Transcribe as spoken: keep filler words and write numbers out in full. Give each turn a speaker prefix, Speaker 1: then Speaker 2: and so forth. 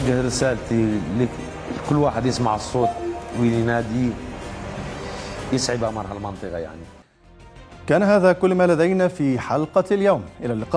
Speaker 1: نوجه رسالتي لكل واحد يسمع الصوت وينادي يسعب أمر هالمنطقة يعني.
Speaker 2: كان هذا كل ما لدينا في حلقة اليوم، إلى اللقاء.